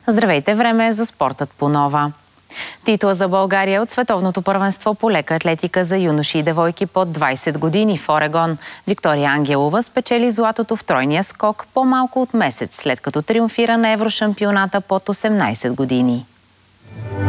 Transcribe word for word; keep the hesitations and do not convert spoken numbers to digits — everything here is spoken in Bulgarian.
Здравейте, време е за спортът по Нова. Титла за България от световното първенство по лека атлетика за юноши и девойки под двайсет години в Орегон. Виктория Ангелова спечели златото в тройния скок по-малко от месец, след като триумфира на еврошампионата под осемнайсет години.